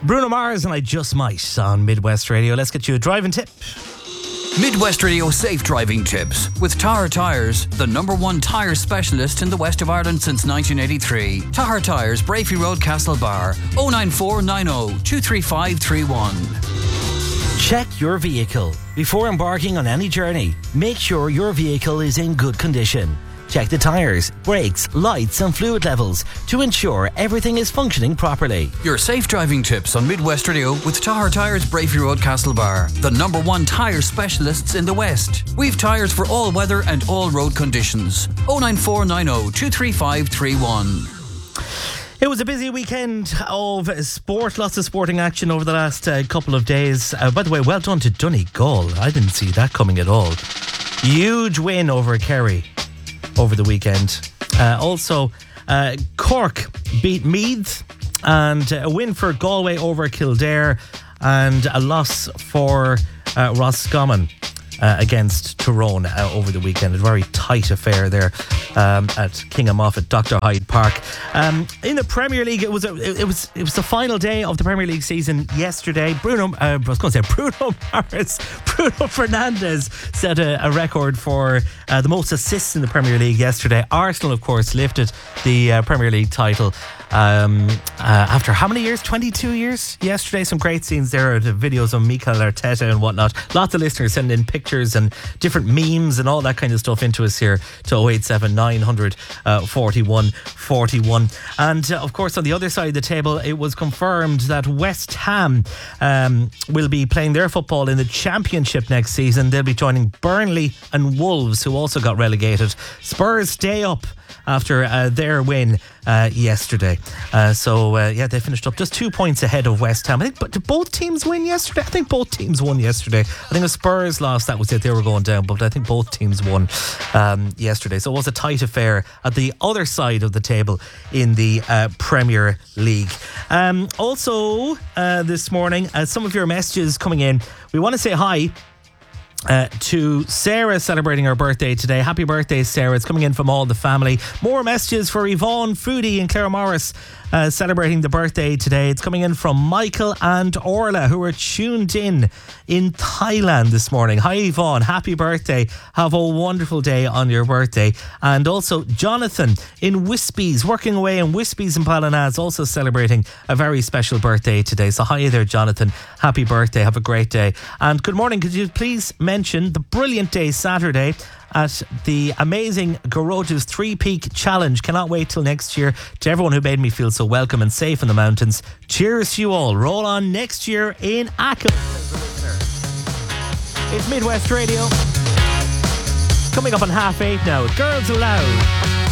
Bruno Mars and I Just Might on Midwest Radio. Let's get you a driving tip. Midwest Radio safe driving tips with Tahar Tyres, the #1 tyre specialist in the west of Ireland since 1983. Tahar Tyres, Brafey Road, Castlebar, 09490 23531. Check your vehicle. Before embarking on any journey, make sure your vehicle is in good condition. Check the tyres, brakes, lights and fluid levels to ensure everything is functioning properly. Your safe driving tips on Midwest Radio with Tahar Tyres, Brafey Road, Castlebar, the #1 tyre specialists in the West. We've tyres for all weather and all road conditions. 09490 23531. It was a busy weekend of sport, lots of sporting action over the last couple of days. By the way, well done to Donegal. I didn't see that coming at all. Huge win over Kerry over the weekend. Also, Cork beat Meath, and a win for Galway over Kildare, and a loss for Roscommon against Tyrone over the weekend. A very tight affair there at King of Moffat, Dr. Hyde Park. In the Premier League, it was the final day of the Premier League season yesterday. Bruno Fernandes set a record for the most assists in the Premier League yesterday. Arsenal, of course, lifted the Premier League title after how many years? 22 years yesterday. Some great scenes there, the videos of Mikel Arteta and whatnot. Lots of listeners sending in pictures and different memes and all that kind of stuff into us here to 087 900 41 41. And of course, on the other side of the table, it was confirmed that West Ham will be playing their football in the Championship next season. They'll be joining Burnley and Wolves, who also got relegated. Spurs stay up after their win yesterday. They finished up just 2 points ahead of West Ham. I think, but did both teams win yesterday? I think both teams won yesterday. I think the Spurs lost, that was it, they were going down, but I think both teams won yesterday. So it was a tight affair at the other side of the table in the Premier League. Also, this morning, some of your messages coming in. We want to say hi to Sarah, celebrating her birthday today. Happy birthday, Sarah. It's coming in from all the family. More messages for Yvonne Foodie and Clara Morris celebrating the birthday today. It's coming in from Michael and Orla, who are tuned in Thailand this morning. Hi Yvonne, happy birthday. Have a wonderful day on your birthday. And also Jonathan in Wispies, working away in Wispies in Ballynaz, also celebrating a very special birthday today. So hi there, Jonathan. Happy birthday. Have a great day. And good morning. Could you please mention the brilliant day Saturday at the amazing Garrota's 3-Peak Challenge. Cannot wait till next year. To everyone who made me feel so welcome and safe in the mountains, cheers to you all. Roll on next year in Achill. It's Midwest Radio. Coming up on 8:30 now. Girls Aloud.